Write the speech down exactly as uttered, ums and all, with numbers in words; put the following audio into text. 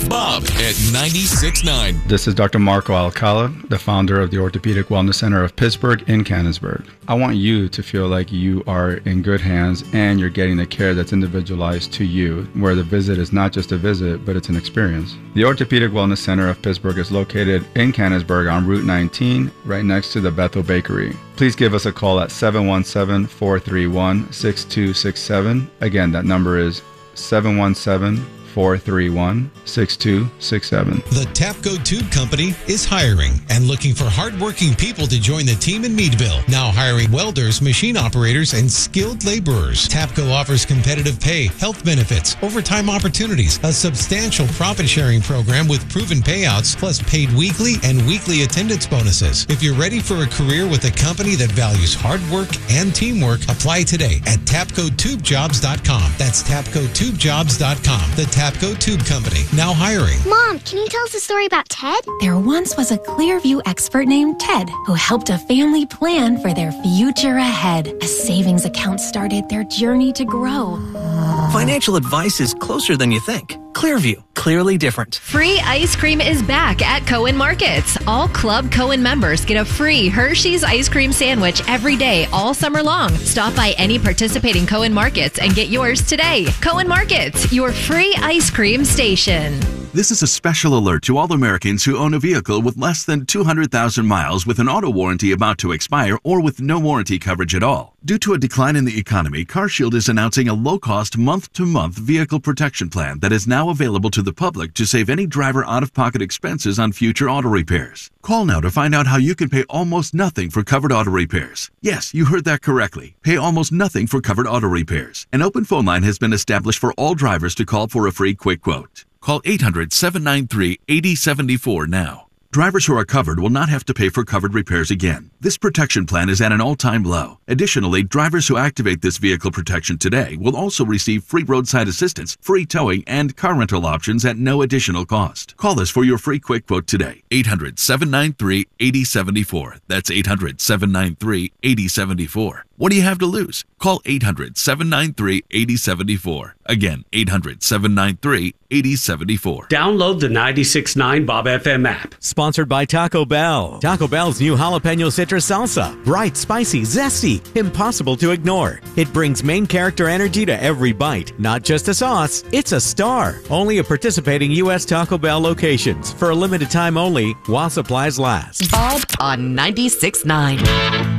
Bob at ninety-six point nine. This is Doctor Marco Alcala, the founder of the Orthopedic Wellness Center of Pittsburgh in Canonsburg. I want you to feel like you are in good hands and you're getting the care that's individualized to you, where the visit is not just a visit, but it's an experience. The Orthopedic Wellness Center of Pittsburgh is located in Canonsburg on Route nineteen, right next to the Bethel Bakery. Please give us a call at seven one seven, four three one, six two six seven. Again, that number is seven one seven, four three one, six two six seven. The Tapco Tube Company is hiring and looking for hardworking people to join the team in Meadville. Now hiring welders, machine operators, and skilled laborers. Tapco offers competitive pay, health benefits, overtime opportunities, a substantial profit sharing program with proven payouts, plus paid weekly and weekly attendance bonuses. If you're ready for a career with a company that values hard work and teamwork, apply today at tapco tube jobs dot com. That's tapco tube jobs dot com. The Tapco Tube Company, now hiring. Mom, can you tell us a story about Ted? There once was a Clearview expert named Ted who helped a family plan for their future ahead. A savings account started their journey to grow. Financial advice is closer than you think. Clearview, clearly different. Free ice cream is back at Cohen Markets. All Club Cohen members get a free Hershey's ice cream sandwich every day all summer long. Stop by any participating Cohen Markets and get yours today. Cohen Markets, your free ice cream station. This is a special alert to all Americans who own a vehicle with less than two hundred thousand miles with an auto warranty about to expire or with no warranty coverage at all. Due to a decline in the economy, CarShield is announcing a low-cost month-to-month vehicle protection plan that is now available to the public to save any driver out-of-pocket expenses on future auto repairs. Call now to find out how you can pay almost nothing for covered auto repairs. Yes, you heard that correctly. Pay almost nothing for covered auto repairs. An open phone line has been established for all drivers to call for a free quick quote. Call eight hundred, seven nine three, eight zero seven four now. Drivers who are covered will not have to pay for covered repairs again. This protection plan is at an all-time low. Additionally, drivers who activate this vehicle protection today will also receive free roadside assistance, free towing, and car rental options at no additional cost. Call us for your free quick quote today. eight hundred, seven nine three, eight zero seven four. That's eight hundred, seven nine three, eight zero seven four. What do you have to lose? Call eight hundred, seven nine three, eight zero seven four. Again, eight hundred, seven nine three, eight zero seven four. Download the ninety-six point nine Bob F M app. Sponsored by Taco Bell. Taco Bell's new jalapeno citrus salsa. Bright, spicy, zesty, impossible to ignore. It brings main character energy to every bite. Not just a sauce, it's a star. Only at participating U S Taco Bell locations. For a limited time only, while supplies last. Bob on ninety-six point nine.